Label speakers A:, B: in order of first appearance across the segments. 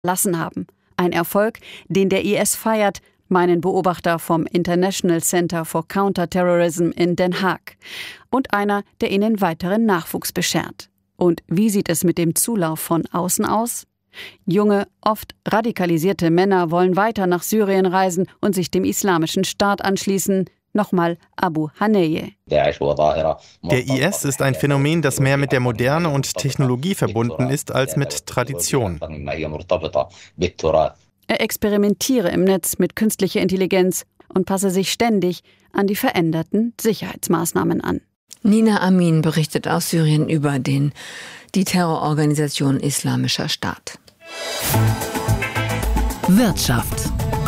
A: verlassen haben. Ein Erfolg, den der IS feiert, meinen Beobachter vom International Center for Counterterrorism in Den Haag. Und einer, der ihnen weiteren Nachwuchs beschert. Und wie sieht es mit dem Zulauf von außen aus? Junge, oft radikalisierte Männer wollen weiter nach Syrien reisen und sich dem Islamischen Staat anschließen. Nochmal Abu Haneye.
B: Der IS ist ein Phänomen, das mehr mit der Moderne und Technologie verbunden ist als mit Tradition.
A: Er experimentiere im Netz mit künstlicher Intelligenz und passe sich ständig an die veränderten Sicherheitsmaßnahmen an.
C: Nina Amin berichtet aus Syrien über die Terrororganisation Islamischer Staat.
D: Wirtschaft.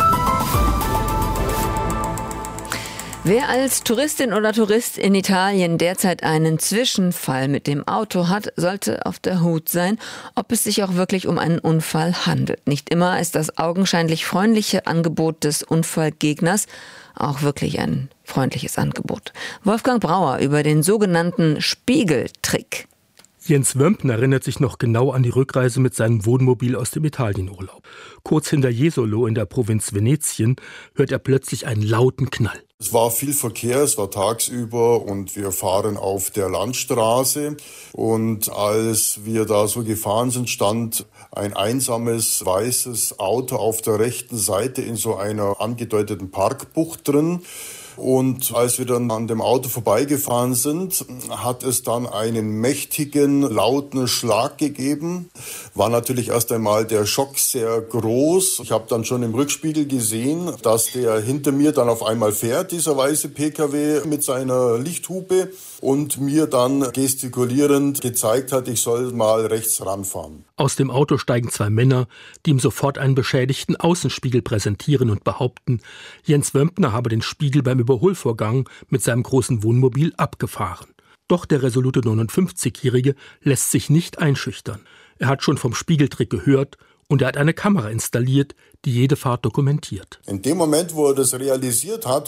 C: Wer als Touristin oder Tourist in Italien derzeit einen Zwischenfall mit dem Auto hat, sollte auf der Hut sein, ob es sich auch wirklich um einen Unfall handelt. Nicht immer ist das augenscheinlich freundliche Angebot des Unfallgegners auch wirklich ein freundliches Angebot. Wolfgang Brauer über den sogenannten Spiegeltrick.
E: Jens Wömpner erinnert sich noch genau an die Rückreise mit seinem Wohnmobil aus dem Italienurlaub. Kurz hinter Jesolo in der Provinz Venetien hört er plötzlich einen lauten Knall.
F: Es war viel Verkehr, es war tagsüber und wir fahren auf der Landstraße. Und als wir da so gefahren sind, stand ein einsames weißes Auto auf der rechten Seite in so einer angedeuteten Parkbucht drin. Und als wir dann an dem Auto vorbeigefahren sind, hat es dann einen mächtigen, lauten Schlag gegeben. War natürlich erst einmal der Schock sehr groß. Ich habe dann schon im Rückspiegel gesehen, dass der hinter mir dann auf einmal fährt, dieser weiße PKW mit seiner Lichthupe, und mir dann gestikulierend gezeigt hat, ich soll mal rechts ranfahren.
E: Aus dem Auto steigen zwei Männer, die ihm sofort einen beschädigten Außenspiegel präsentieren und behaupten, Jens Wömpner habe den Spiegel beim Überholvorgang mit seinem großen Wohnmobil abgefahren. Doch der resolute 59-Jährige lässt sich nicht einschüchtern. Er hat schon vom Spiegeltrick gehört und er hat eine Kamera installiert, die jede Fahrt dokumentiert.
F: In dem Moment, wo er das realisiert hat,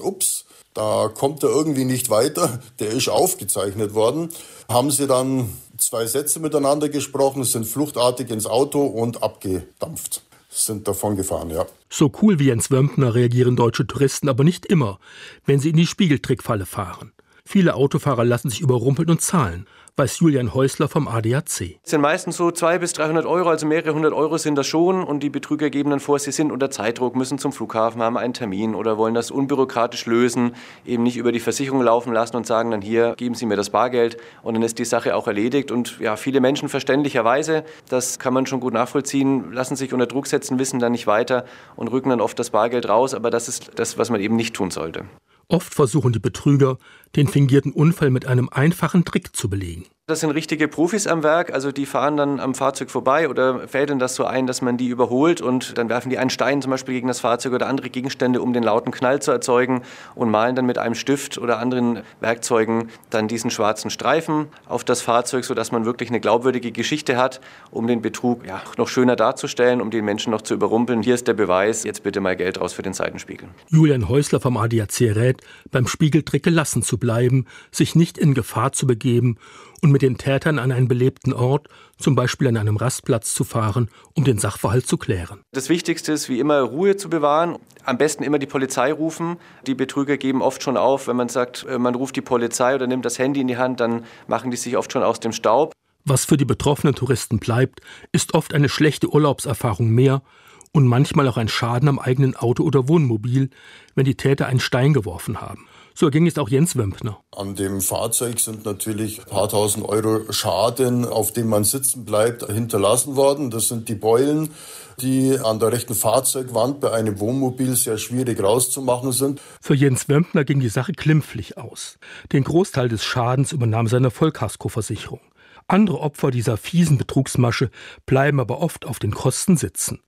F: da kommt er irgendwie nicht weiter, der ist aufgezeichnet worden, haben sie dann 2 Sätze miteinander gesprochen, sind fluchtartig ins Auto und abgedampft. Sind davon gefahren, ja.
E: So cool wie Jens Wömpner reagieren deutsche Touristen aber nicht immer, wenn sie in die Spiegeltrickfalle fahren. Viele Autofahrer lassen sich überrumpeln und zahlen, weiß Julian Häusler vom ADAC.
G: Es sind meistens so 200 bis 300 Euro, also mehrere hundert Euro sind das schon. Und die Betrüger geben dann vor, sie sind unter Zeitdruck, müssen zum Flughafen, haben einen Termin oder wollen das unbürokratisch lösen, eben nicht über die Versicherung laufen lassen und sagen dann, hier, geben Sie mir das Bargeld, und dann ist die Sache auch erledigt. Und ja, viele Menschen verständlicherweise, das kann man schon gut nachvollziehen, lassen sich unter Druck setzen, wissen dann nicht weiter und rücken dann oft das Bargeld raus. Aber das ist das, was man eben nicht tun sollte.
E: Oft versuchen die Betrüger, den fingierten Unfall mit einem einfachen Trick zu belegen.
G: Das sind richtige Profis am Werk, also die fahren dann am Fahrzeug vorbei oder fädeln das so ein, dass man die überholt, und dann werfen die einen Stein zum Beispiel gegen das Fahrzeug oder andere Gegenstände, um den lauten Knall zu erzeugen, und malen dann mit einem Stift oder anderen Werkzeugen dann diesen schwarzen Streifen auf das Fahrzeug, sodass man wirklich eine glaubwürdige Geschichte hat, um den Betrug noch schöner darzustellen, um den Menschen noch zu überrumpeln. Hier ist der Beweis, jetzt bitte mal Geld raus für den Seitenspiegel.
E: Julian Häusler vom ADAC rät, beim Spiegeltrick gelassen zu bleiben, sich nicht in Gefahr zu begeben und mit den Tätern an einen belebten Ort, zum Beispiel an einem Rastplatz, zu fahren, um den Sachverhalt zu klären.
G: Das Wichtigste ist, wie immer, Ruhe zu bewahren. Am besten immer die Polizei rufen. Die Betrüger geben oft schon auf, wenn man sagt, man ruft die Polizei oder nimmt das Handy in die Hand, dann machen die sich oft schon aus dem Staub.
E: Was für die betroffenen Touristen bleibt, ist oft eine schlechte Urlaubserfahrung mehr und manchmal auch ein Schaden am eigenen Auto oder Wohnmobil, wenn die Täter einen Stein geworfen haben. So ging es auch Jens Wömpner.
F: An dem Fahrzeug sind natürlich ein paar tausend Euro Schaden, auf dem man sitzen bleibt, hinterlassen worden. Das sind die Beulen, die an der rechten Fahrzeugwand bei einem Wohnmobil sehr schwierig rauszumachen sind.
E: Für Jens Wömpner ging die Sache glimpflich aus. Den Großteil des Schadens übernahm seine Vollkaskoversicherung. Andere Opfer dieser fiesen Betrugsmasche bleiben aber oft auf den Kosten sitzen.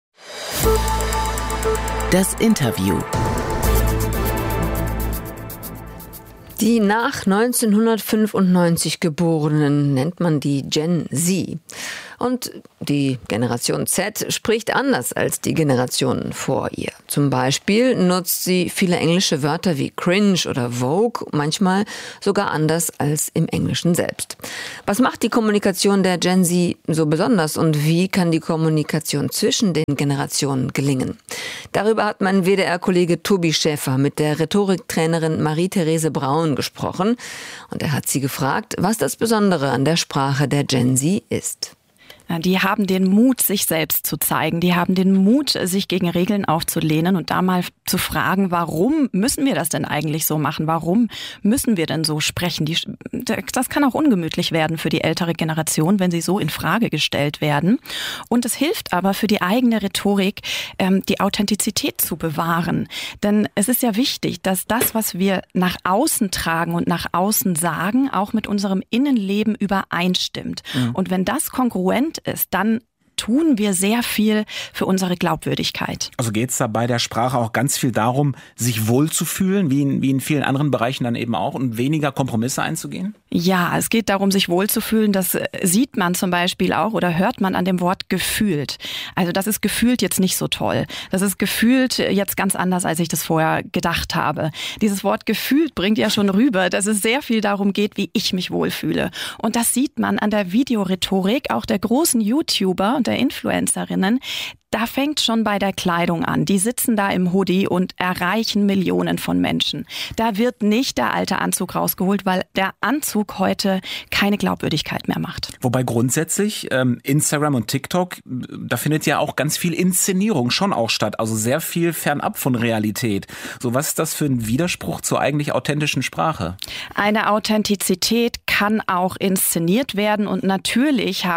D: Das Interview.
C: Die nach 1995 Geborenen nennt man die Gen Z. Und die Generation Z spricht anders als die Generationen vor ihr. Zum Beispiel nutzt sie viele englische Wörter wie cringe oder Vogue, manchmal sogar anders als im Englischen selbst. Was macht die Kommunikation der Gen Z so besonders und wie kann die Kommunikation zwischen den Generationen gelingen? Darüber hat mein WDR-Kollege Tobi Schäfer mit der Rhetoriktrainerin Marie-Therese Braun gesprochen. Und er hat sie gefragt, was das Besondere an der Sprache der Gen Z ist.
H: Die haben den Mut, sich selbst zu zeigen. Die haben den Mut, sich gegen Regeln aufzulehnen und da mal zu fragen, warum müssen wir das denn eigentlich so machen? Warum müssen wir denn so sprechen? Das kann auch ungemütlich werden für die ältere Generation, wenn sie so in Frage gestellt werden. Und es hilft aber für die eigene Rhetorik, die Authentizität zu bewahren. Denn es ist ja wichtig, dass das, was wir nach außen tragen und nach außen sagen, auch mit unserem Innenleben übereinstimmt. Und wenn das kongruent ist, dann tun wir sehr viel für unsere Glaubwürdigkeit.
I: Also geht es da bei der Sprache auch ganz viel darum, sich wohlzufühlen, wie in vielen anderen Bereichen dann eben auch, und weniger Kompromisse einzugehen?
H: Ja, es geht darum, sich wohlzufühlen. Das sieht man zum Beispiel auch oder hört man an dem Wort gefühlt. Also das ist gefühlt jetzt nicht so toll. Das ist gefühlt jetzt ganz anders, als ich das vorher gedacht habe. Dieses Wort gefühlt bringt ja schon rüber, dass es sehr viel darum geht, wie ich mich wohlfühle. Und das sieht man an der Videorhetorik auch der großen YouTuber und der Influencerinnen. Da fängt schon bei der Kleidung an. Die sitzen da im Hoodie und erreichen Millionen von Menschen. Da wird nicht der alte Anzug rausgeholt, weil der Anzug heute keine Glaubwürdigkeit mehr macht.
I: Wobei grundsätzlich Instagram und TikTok, da findet ja auch ganz viel Inszenierung schon auch statt. Also sehr viel fernab von Realität. So, was ist das für ein Widerspruch zur eigentlich authentischen Sprache?
H: Eine Authentizität kann auch inszeniert werden und natürlich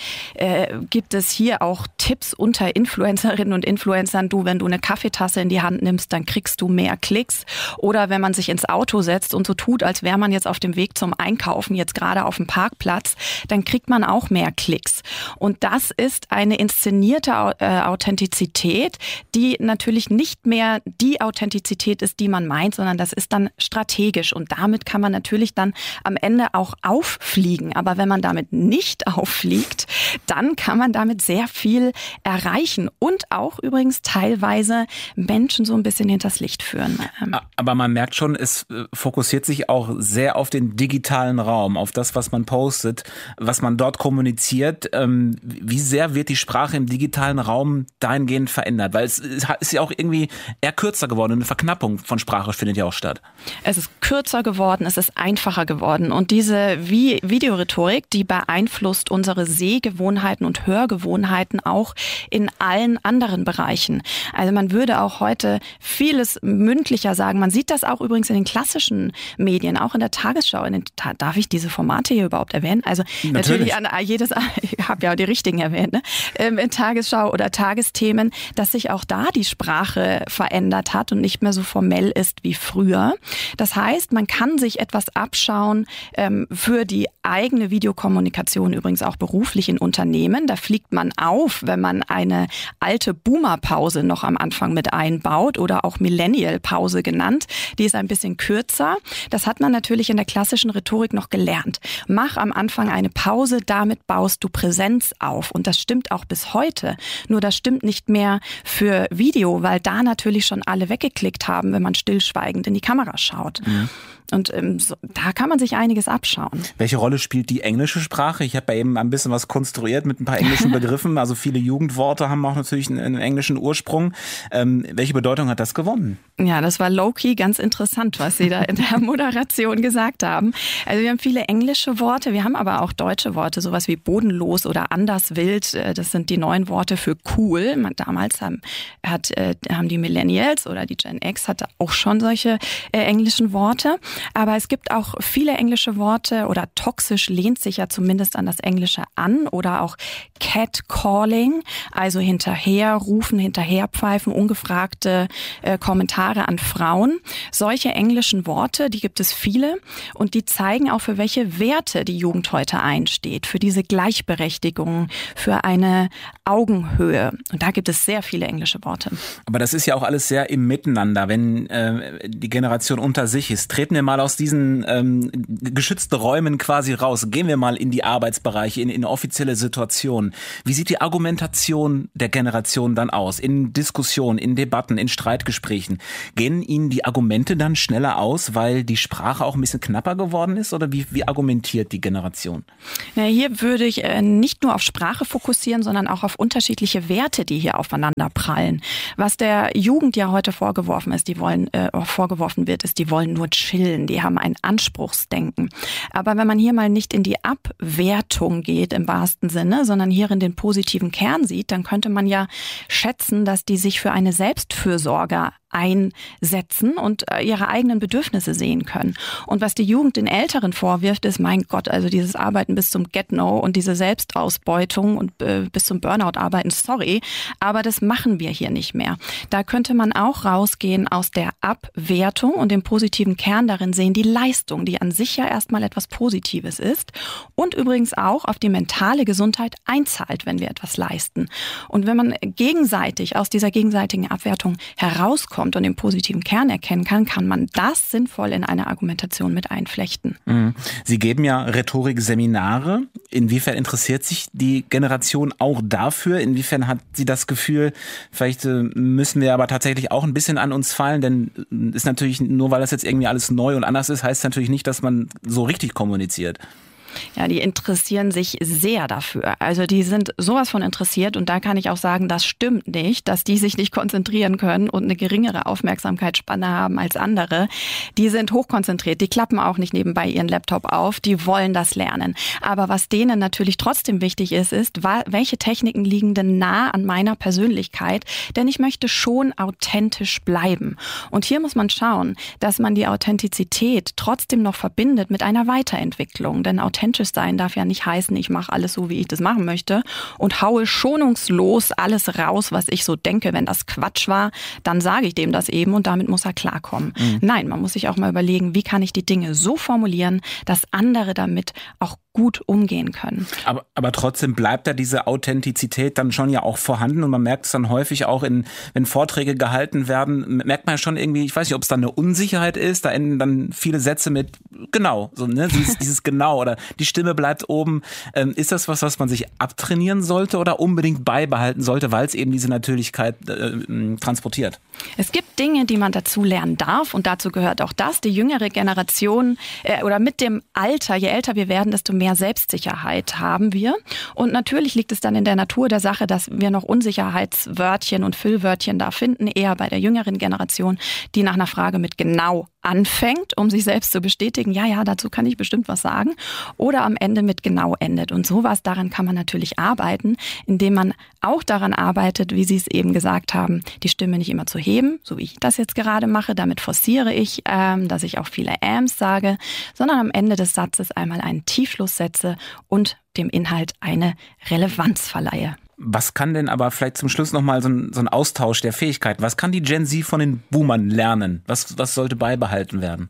H: gibt es hier auch Tipps unter Influencerinnen und Influencern. Wenn du eine Kaffeetasse in die Hand nimmst, dann kriegst du mehr Klicks. Oder wenn man sich ins Auto setzt und so tut, als wäre man jetzt auf dem Weg zum Einkaufen, jetzt gerade auf dem Parkplatz, dann kriegt man auch mehr Klicks. Und das ist eine inszenierte Authentizität, die natürlich nicht mehr die Authentizität ist, die man meint, sondern das ist dann strategisch. Und damit kann man natürlich dann am Ende auch auffliegen. Aber wenn man damit nicht auffliegt, dann kann man damit sehr viel erreichen und auch übrigens teilweise Menschen so ein bisschen hinters Licht führen.
I: Aber man merkt schon, es fokussiert sich auch sehr auf den digitalen Raum, auf das, was man postet, was man dort kommuniziert. Wie sehr wird die Sprache im digitalen Raum dahingehend verändert? Weil es ist ja auch irgendwie eher kürzer geworden. Eine Verknappung von Sprache findet ja auch statt.
H: Es ist kürzer geworden, es ist einfacher geworden. Und diese Videorhetorik, die beeinflusst unsere Sehgewohnheiten und Hörgewohnheiten auch in allen anderen Bereichen. Also man würde auch heute vieles mündlicher sagen. Man sieht das auch übrigens in den klassischen Medien, auch in der Tagesschau. Darf ich diese Formate hier überhaupt erwähnen? Also natürlich an jedes, ich habe ja die richtigen erwähnt, ne? In Tagesschau oder Tagesthemen, dass sich auch da die Sprache verändert hat und nicht mehr so formell ist wie früher. Das heißt, man kann sich etwas abschauen für die eigene Videokommunikation, übrigens auch beruflich in Unternehmen. Da fliegt man auf, wenn man eine alte Boomer-Pause noch am Anfang mit einbaut oder auch Millennial-Pause genannt. Die ist ein bisschen kürzer. Das hat man natürlich in der klassischen Rhetorik noch gelernt. Mach am Anfang eine Pause, damit baust du Präsenz auf. Und das stimmt auch bis heute. Nur das stimmt nicht mehr für Video, weil da natürlich schon alle weggeklickt haben, wenn man stillschweigend in die Kamera schaut. Mhm. Und da kann man sich einiges abschauen.
I: Welche Rolle spielt die englische Sprache? Ich habe ja eben ein bisschen was konstruiert mit ein paar englischen Begriffen. Also viele Jugendworte haben auch natürlich einen englischen Ursprung. Welche Bedeutung hat das gewonnen?
H: Ja, das war low-key ganz interessant, was Sie da in der Moderation gesagt haben. Also wir haben viele englische Worte, wir haben aber auch deutsche Worte, sowas wie bodenlos oder anders wild. Das sind die neuen Worte für cool. Damals haben die Millennials oder die Gen X hatte auch schon solche englischen Worte. Aber es gibt auch viele englische Worte oder toxisch lehnt sich ja zumindest an das Englische an oder auch Catcalling, also hinterherrufen, hinterherpfeifen, ungefragte Kommentare an Frauen. Solche englischen Worte, die gibt es viele und die zeigen auch, für welche Werte die Jugend heute einsteht, für diese Gleichberechtigung, für eine Augenhöhe. Und da gibt es sehr viele englische Worte.
I: Aber das ist ja auch alles sehr im Miteinander, wenn die Generation unter sich ist. Treten wir mal mal aus diesen geschützten Räumen quasi raus. Gehen wir mal in die Arbeitsbereiche, in offizielle Situationen. Wie sieht die Argumentation der Generation dann aus? In Diskussionen, in Debatten, in Streitgesprächen. Gehen Ihnen die Argumente dann schneller aus, weil die Sprache auch ein bisschen knapper geworden ist? Oder wie argumentiert die Generation?
H: Na, hier würde ich nicht nur auf Sprache fokussieren, sondern auch auf unterschiedliche Werte, die hier aufeinander prallen. Was der Jugend ja heute vorgeworfen wird, die wollen nur chillen, die haben ein Anspruchsdenken. Aber wenn man hier mal nicht in die Abwertung geht im wahrsten Sinne, sondern hier in den positiven Kern sieht, dann könnte man ja schätzen, dass die sich für eine Selbstfürsorge einsetzen und ihre eigenen Bedürfnisse sehen können. Und was die Jugend den Älteren vorwirft, ist, mein Gott, also dieses Arbeiten bis zum Get-No und diese Selbstausbeutung und bis zum Burnout arbeiten, sorry, aber das machen wir hier nicht mehr. Da könnte man auch rausgehen aus der Abwertung und dem positiven Kern darin sehen, die Leistung, die an sich ja erstmal etwas Positives ist und übrigens auch auf die mentale Gesundheit einzahlt, wenn wir etwas leisten. Und wenn man gegenseitig aus dieser gegenseitigen Abwertung herauskommt und den positiven Kern erkennen kann, kann man das sinnvoll in eine Argumentation mit einflechten.
I: Sie geben ja Rhetorik-Seminare. Inwiefern interessiert sich die Generation auch dafür? Inwiefern hat sie das Gefühl, vielleicht müssen wir aber tatsächlich auch ein bisschen an uns fallen, denn ist natürlich, nur weil das jetzt irgendwie alles neu und anders ist, heißt natürlich nicht, dass man so richtig kommuniziert.
H: Ja, die interessieren sich sehr dafür. Also die sind sowas von interessiert und da kann ich auch sagen, das stimmt nicht, dass die sich nicht konzentrieren können und eine geringere Aufmerksamkeitsspanne haben als andere. Die sind hochkonzentriert, die klappen auch nicht nebenbei ihren Laptop auf, die wollen das lernen. Aber was denen natürlich trotzdem wichtig ist, welche Techniken liegen denn nah an meiner Persönlichkeit? Denn ich möchte schon authentisch bleiben. Und hier muss man schauen, dass man die Authentizität trotzdem noch verbindet mit einer Weiterentwicklung. Denn authentisch sein darf ja nicht heißen, ich mache alles so, wie ich das machen möchte und haue schonungslos alles raus, was ich so denke. Wenn das Quatsch war, dann sage ich dem das eben und damit muss er klarkommen. Nein, man muss sich auch mal überlegen, wie kann ich die Dinge so formulieren, dass andere damit auch gut umgehen können.
I: Aber trotzdem bleibt da diese Authentizität dann schon ja auch vorhanden und man merkt es dann häufig auch, wenn Vorträge gehalten werden, merkt man ja schon irgendwie, ich weiß nicht, ob es dann eine Unsicherheit ist, da enden dann viele Sätze mit genau, so, ne, dieses genau oder die Stimme bleibt oben. Ist das was man sich abtrainieren sollte oder unbedingt beibehalten sollte, weil es eben diese Natürlichkeit transportiert?
H: Es gibt Dinge, die man dazu lernen darf und dazu gehört auch das, die jüngere Generation oder mit dem Alter, je älter wir werden, desto mehr Selbstsicherheit haben wir. Und natürlich liegt es dann in der Natur der Sache, dass wir noch Unsicherheitswörtchen und Füllwörtchen da finden, eher bei der jüngeren Generation, die nach einer Frage mit genau anfängt, um sich selbst zu bestätigen, ja, dazu kann ich bestimmt was sagen, oder am Ende mit genau endet. Und sowas, daran kann man natürlich arbeiten, indem man auch daran arbeitet, wie Sie es eben gesagt haben, die Stimme nicht immer zu heben, so wie ich das jetzt gerade mache, damit forciere ich, dass ich auch viele Äms sage, sondern am Ende des Satzes einmal einen Tiefschluss setze und dem Inhalt eine Relevanz verleihe.
I: Was kann denn aber vielleicht zum Schluss nochmal so ein Austausch der Fähigkeiten, was kann die Gen Z von den Boomern lernen? Was sollte beibehalten werden?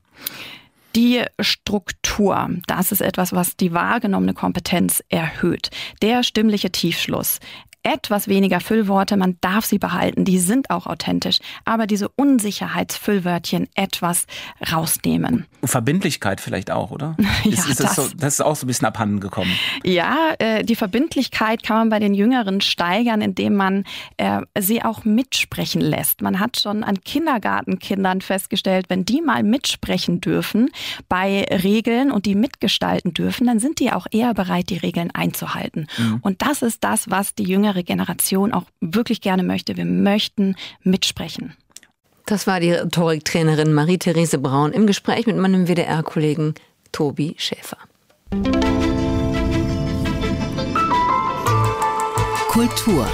H: Die Struktur, das ist etwas, was die wahrgenommene Kompetenz erhöht. Der stimmliche Tiefschluss. Etwas weniger Füllworte, man darf sie behalten, die sind auch authentisch, aber diese Unsicherheitsfüllwörtchen etwas rausnehmen.
I: Verbindlichkeit vielleicht auch, oder?
H: Ja,
I: das ist auch so ein bisschen abhanden gekommen.
H: Ja, die Verbindlichkeit kann man bei den Jüngeren steigern, indem man sie auch mitsprechen lässt. Man hat schon an Kindergartenkindern festgestellt, wenn die mal mitsprechen dürfen bei Regeln und die mitgestalten dürfen, dann sind die auch eher bereit, die Regeln einzuhalten. Und das ist das, was die jüngere Generation auch wirklich gerne möchte. Wir möchten mitsprechen.
C: Das war die Rhetoriktrainerin Marie-Therese Braun im Gespräch mit meinem WDR-Kollegen Tobi Schäfer.
D: Kultur.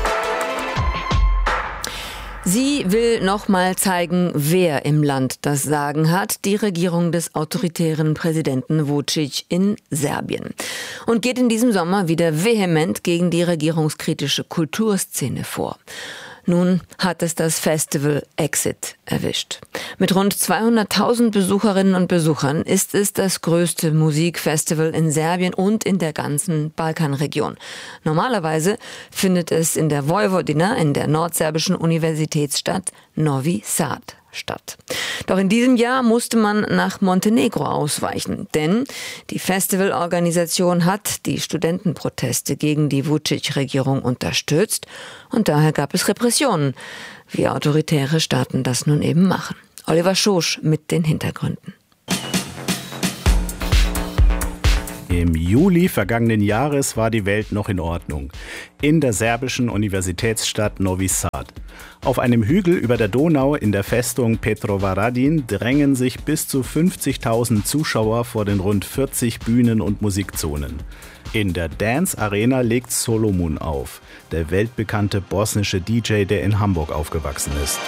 C: Sie will noch mal zeigen, wer im Land das Sagen hat, die Regierung des autoritären Präsidenten Vučić in Serbien. Und geht in diesem Sommer wieder vehement gegen die regierungskritische Kulturszene vor. Nun hat es das Festival Exit erwischt. Mit rund 200.000 Besucherinnen und Besuchern ist es das größte Musikfestival in Serbien und in der ganzen Balkanregion. Normalerweise findet es in der Vojvodina, in der nordserbischen Universitätsstadt Novi Sad, statt. Doch in diesem Jahr musste man nach Montenegro ausweichen, denn die Festivalorganisation hat die Studentenproteste gegen die Vučić-Regierung unterstützt und daher gab es Repressionen, wie autoritäre Staaten das nun eben machen. Oliver Schosch mit den Hintergründen.
J: Im Juli vergangenen Jahres war die Welt noch in Ordnung. In der serbischen Universitätsstadt Novi Sad. Auf einem Hügel über der Donau in der Festung Petrovaradin drängen sich bis zu 50.000 Zuschauer vor den rund 40 Bühnen und Musikzonen. In der Dance Arena legt Solomon auf, der weltbekannte bosnische DJ, der in Hamburg aufgewachsen ist.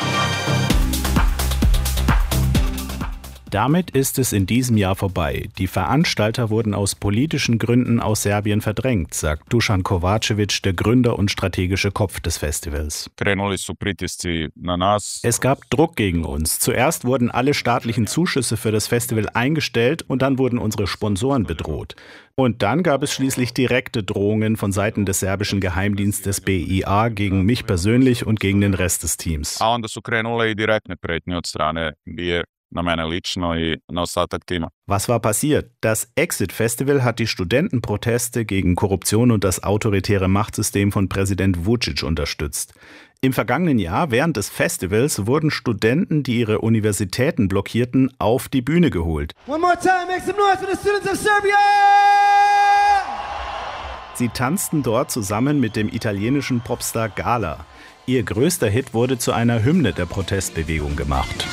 J: Damit ist es in diesem Jahr vorbei. Die Veranstalter wurden aus politischen Gründen aus Serbien verdrängt, sagt Dušan Kovačević, der Gründer und strategische Kopf des Festivals. Es gab Druck gegen uns. Zuerst wurden alle staatlichen Zuschüsse für das Festival eingestellt und dann wurden unsere Sponsoren bedroht. Und dann gab es schließlich direkte Drohungen von Seiten des serbischen Geheimdienstes BIA gegen mich persönlich und gegen den Rest des Teams. Was war passiert? Das Exit Festival hat die Studentenproteste gegen Korruption und das autoritäre Machtsystem von Präsident Vučić unterstützt. Im vergangenen Jahr, während des Festivals, wurden Studenten, die ihre Universitäten blockierten, auf die Bühne geholt. Sie tanzten dort zusammen mit dem italienischen Popstar Gala. Ihr größter Hit wurde zu einer Hymne der Protestbewegung gemacht.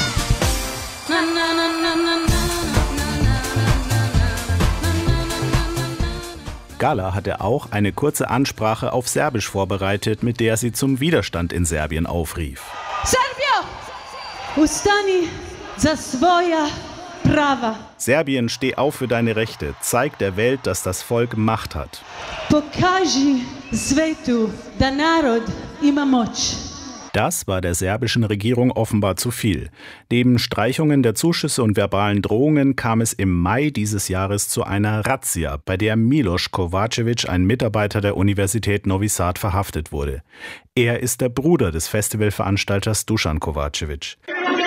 J: Gala hatte auch eine kurze Ansprache auf Serbisch vorbereitet, mit der sie zum Widerstand in Serbien aufrief. Serbia! Ustani za svoja prava. Serbien, steh auf für deine Rechte. Zeig der Welt, dass das Volk Macht hat. Pokaži svetu da narod ima moć. Das war der serbischen Regierung offenbar zu viel. Neben Streichungen der Zuschüsse und verbalen Drohungen kam es im Mai dieses Jahres zu einer Razzia, bei der Miloš Kovačević, ein Mitarbeiter der Universität Novi Sad, verhaftet wurde. Er ist der Bruder des Festivalveranstalters Dušan Kovačević.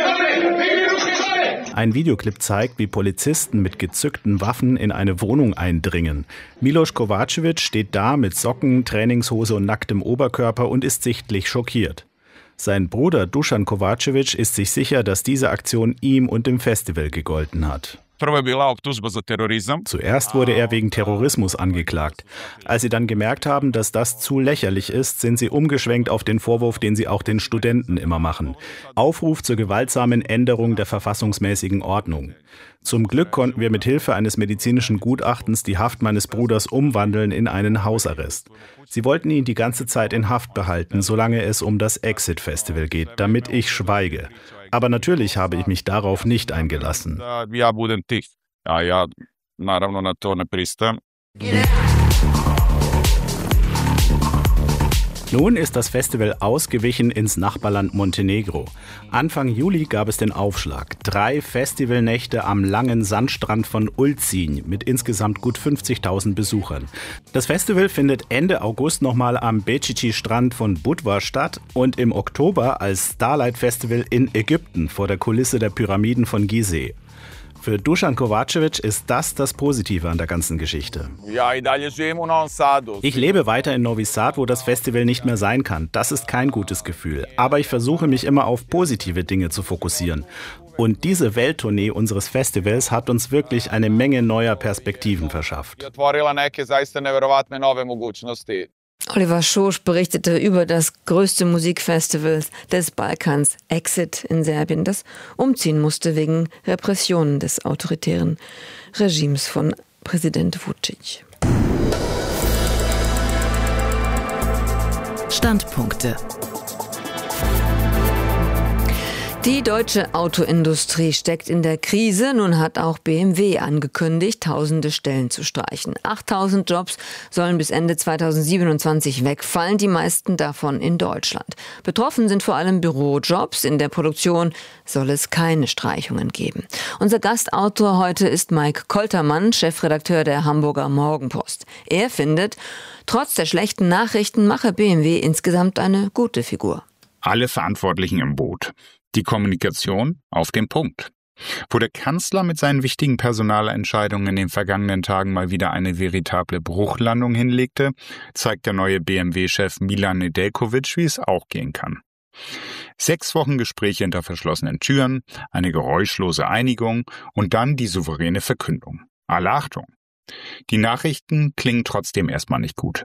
J: Ein Videoclip zeigt, wie Polizisten mit gezückten Waffen in eine Wohnung eindringen. Miloš Kovačević steht da mit Socken, Trainingshose und nacktem Oberkörper und ist sichtlich schockiert. Sein Bruder Dušan Kovačević ist sich sicher, dass diese Aktion ihm und dem Festival gegolten hat. Zuerst wurde er wegen Terrorismus angeklagt. Als sie dann gemerkt haben, dass das zu lächerlich ist, sind sie umgeschwenkt auf den Vorwurf, den sie auch den Studenten immer machen. Aufruf zur gewaltsamen Änderung der verfassungsmäßigen Ordnung. Zum Glück konnten wir mit Hilfe eines medizinischen Gutachtens die Haft meines Bruders umwandeln in einen Hausarrest. Sie wollten ihn die ganze Zeit in Haft behalten, solange es um das Exit Festival geht, damit ich schweige. Aber natürlich habe ich mich darauf nicht eingelassen. Nun ist das Festival ausgewichen ins Nachbarland Montenegro. Anfang Juli gab es den Aufschlag. 3 Festivalnächte am langen Sandstrand von Ulcinj mit insgesamt gut 50.000 Besuchern. Das Festival findet Ende August nochmal am Bečići-Strand von Budva statt und im Oktober als Starlight Festival in Ägypten vor der Kulisse der Pyramiden von Gizeh. Für Dušan Kovačević ist das Positive an der ganzen Geschichte. Ich lebe weiter in Novi Sad, wo das Festival nicht mehr sein kann. Das ist kein gutes Gefühl. Aber ich versuche mich immer auf positive Dinge zu fokussieren. Und diese Welttournee unseres Festivals hat uns wirklich eine Menge neuer Perspektiven verschafft.
C: Oliver Schosch berichtete über das größte Musikfestival des Balkans, Exit in Serbien, das umziehen musste wegen Repressionen des autoritären Regimes von Präsident Vučić.
D: Standpunkte.
C: Die deutsche Autoindustrie steckt in der Krise. Nun hat auch BMW angekündigt, tausende Stellen zu streichen. 8.000 Jobs sollen bis Ende 2027 wegfallen, die meisten davon in Deutschland. Betroffen sind vor allem Bürojobs. In der Produktion soll es keine Streichungen geben. Unser Gastautor heute ist Mike Koltermann, Chefredakteur der Hamburger Morgenpost. Er findet, trotz der schlechten Nachrichten mache BMW insgesamt eine gute Figur.
K: Alle Verantwortlichen im Boot. Die Kommunikation auf den Punkt. Wo der Kanzler mit seinen wichtigen Personalentscheidungen in den vergangenen Tagen mal wieder eine veritable Bruchlandung hinlegte, zeigt der neue BMW-Chef Milan Nedeljković, wie es auch gehen kann. 6 Wochen Gespräche hinter verschlossenen Türen, eine geräuschlose Einigung und dann die souveräne Verkündung. Alle Achtung! Die Nachrichten klingen trotzdem erstmal nicht gut.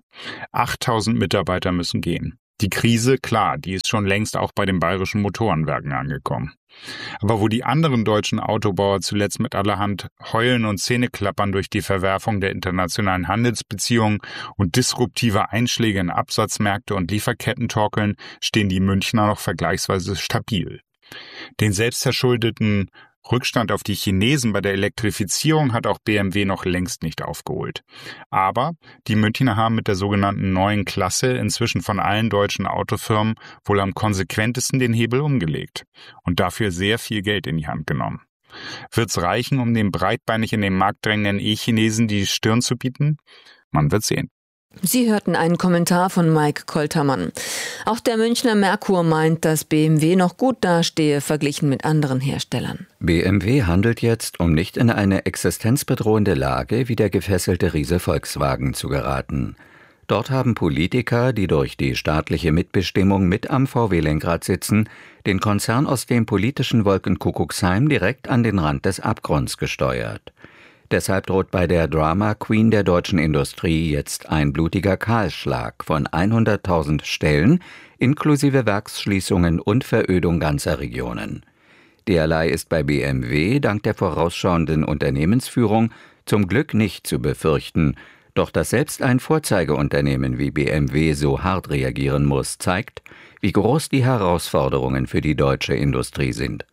K: 8000 Mitarbeiter müssen gehen. Die Krise, klar, die ist schon längst auch bei den bayerischen Motorenwerken angekommen. Aber wo die anderen deutschen Autobauer zuletzt mit allerhand Heulen und Zähneklappern durch die Verwerfung der internationalen Handelsbeziehungen und disruptive Einschläge in Absatzmärkte und Lieferketten torkeln, stehen die Münchner noch vergleichsweise stabil. Den selbstverschuldeten Rückstand auf die Chinesen bei der Elektrifizierung hat auch BMW noch längst nicht aufgeholt. Aber die Münchner haben mit der sogenannten neuen Klasse inzwischen von allen deutschen Autofirmen wohl am konsequentesten den Hebel umgelegt und dafür sehr viel Geld in die Hand genommen. Wird's reichen, um den breitbeinig in den Markt drängenden E-Chinesen die Stirn zu bieten? Man wird sehen.
C: Sie hörten einen Kommentar von Mike Koltermann. Auch der Münchner Merkur meint, dass BMW noch gut dastehe, verglichen mit anderen Herstellern.
L: BMW handelt jetzt, um nicht in eine existenzbedrohende Lage wie der gefesselte Riese Volkswagen zu geraten. Dort haben Politiker, die durch die staatliche Mitbestimmung mit am VW-Lenkrad sitzen, den Konzern aus dem politischen Wolkenkuckucksheim direkt an den Rand des Abgrunds gesteuert. Deshalb droht bei der Drama Queen der deutschen Industrie jetzt ein blutiger Kahlschlag von 100.000 Stellen, inklusive Werksschließungen und Verödung ganzer Regionen. Derlei ist bei BMW dank der vorausschauenden Unternehmensführung zum Glück nicht zu befürchten. Doch dass selbst ein Vorzeigeunternehmen wie BMW so hart reagieren muss, zeigt, wie groß die Herausforderungen für die deutsche Industrie sind.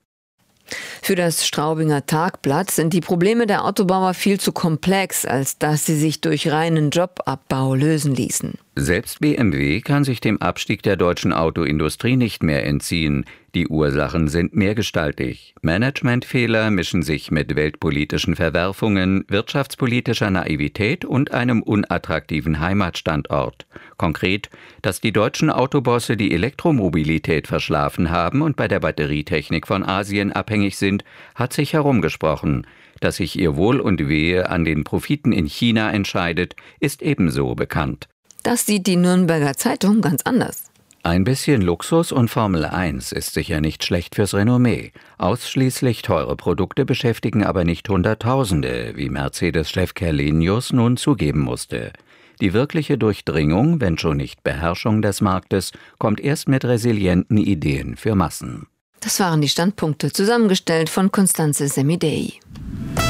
C: Für das Straubinger Tagblatt sind die Probleme der Autobauer viel zu komplex, als dass sie sich durch reinen Jobabbau lösen ließen.
L: Selbst BMW kann sich dem Abstieg der deutschen Autoindustrie nicht mehr entziehen. Die Ursachen sind mehrgestaltig. Managementfehler mischen sich mit weltpolitischen Verwerfungen, wirtschaftspolitischer Naivität und einem unattraktiven Heimatstandort. Konkret, dass die deutschen Autobosse die Elektromobilität verschlafen haben und bei der Batterietechnik von Asien abhängig sind, hat sich herumgesprochen. Dass sich ihr Wohl und Wehe an den Profiten in China entscheidet, ist ebenso bekannt.
C: Das sieht die Nürnberger Zeitung ganz anders.
L: Ein bisschen Luxus und Formel 1 ist sicher nicht schlecht fürs Renommee. Ausschließlich teure Produkte beschäftigen aber nicht Hunderttausende, wie Mercedes-Chef Kerlenius nun zugeben musste. Die wirkliche Durchdringung, wenn schon nicht Beherrschung des Marktes, kommt erst mit resilienten Ideen für Massen.
C: Das waren die Standpunkte, zusammengestellt von Constanze Semidey.